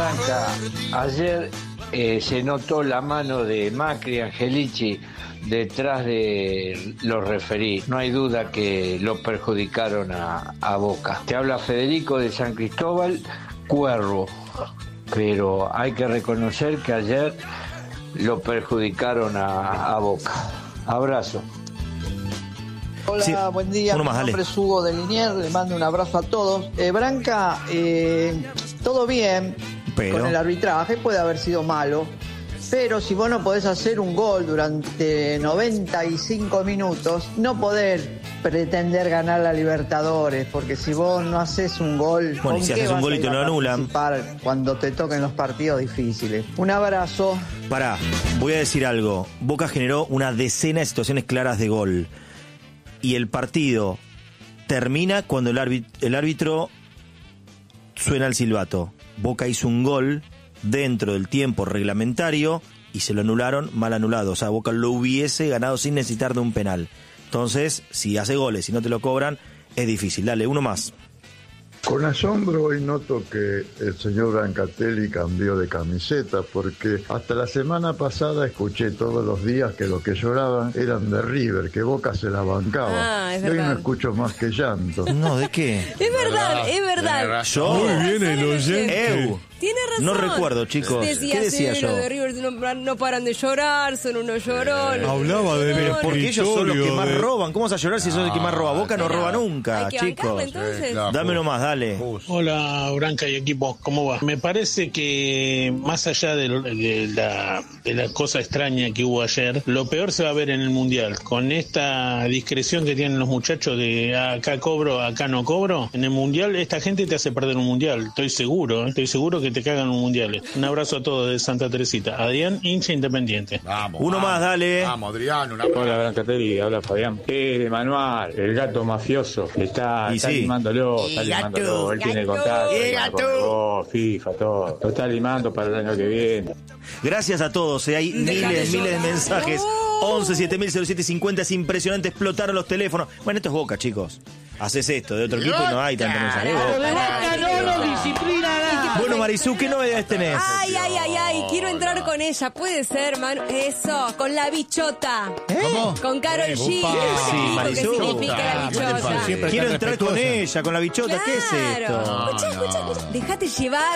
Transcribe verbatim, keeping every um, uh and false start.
Branca, ayer eh, se notó la mano de Macri, Angelici, detrás de los referís. No hay duda que lo perjudicaron a, a Boca. Te habla Federico de San Cristóbal, Cuervo. Pero hay que reconocer que ayer lo perjudicaron a, a Boca. Abrazo. Hola, sí, buen día. Mi nombre es Hugo de Liniers, le mando un abrazo a todos. Eh, Branca, eh, todo bien pero... con el arbitraje, puede haber sido malo, pero si vos no podés hacer un gol durante noventa y cinco minutos, no poder pretender ganar la Libertadores, porque si vos no haces un gol, bueno, y si haces un gol y te lo anulan cuando te toquen los partidos difíciles. Un abrazo. Pará, voy a decir algo. Boca generó una decena de situaciones claras de gol. Y el partido termina cuando el árbitro, el árbitro suena el silbato. Boca hizo un gol dentro del tiempo reglamentario y se lo anularon mal anulado. O sea, Boca lo hubiese ganado sin necesitar de un penal. Entonces, si hace goles y no te lo cobran, es difícil. Dale, uno más. Con asombro hoy noto que el señor Brancatelli cambió de camiseta, porque hasta la semana pasada escuché todos los días que los que lloraban eran de River, que Boca se la bancaba. Ah, es y hoy verdad. no escucho más que llanto. No, ¿de qué? Es verdad, es verdad. Yo. Muy bien el oyente. Eu. Tiene razón. No recuerdo, chicos. Decía, ¿Qué decía sí, yo? Los de River no, no paran de llorar, son unos llorones. Eh, hablaba de Pero porque ellos son los que más de... roban. ¿Cómo vas a llorar si son los que más roba? Boca no Pero roba nunca, hay que chicos. bancarla, entonces. Sí, claro. Dame uno más, dale. Hola, Branca y equipo, ¿cómo va? Me parece que más allá de, de, la, de la cosa extraña que hubo ayer, lo peor se va a ver en el Mundial. Con esta discreción que tienen los muchachos de acá cobro, acá no cobro, en el Mundial esta gente te hace perder un Mundial, estoy seguro, ¿eh? Estoy seguro que te cagan un Mundial. Un abrazo a todos de Santa Teresita. Adrián, hincha independiente. Vamos, Uno vamos, más, dale. Vamos, Adrián. Una... Hola, Brancatelli, habla Fabián. Es de Manuel, el gato mafioso. Está, está sí. limándolo, está Y limándolo. gato, Él tiene gato, contacto. y está con gato. vos, FIFA, todo. Lo está limando para el año que viene. Gracias a todos, eh. hay Deja miles, de miles de llorar. mensajes. No. once siete mil cero siete cincuenta, es impresionante, explotaron los teléfonos. Bueno, esto es Boca, chicos. Haces esto, de otro equipo y no hay tanto mensaje. Boca no lo disciplina nada. Bueno, Marisú, ¿qué novedades tenés? Ay, ay, ay, ay, quiero entrar con ella. Puede ser, Manu. Eso, con la bichota. ¿Cómo? Con Karol G. upa. Sí, ¿Qué Marisú. significa la bichota? Siempre Quiero está entrar con respetuosa. ella, con la bichota. ¿Qué es esto? Claro. Escucha, escucha, escucha. Déjate llevar.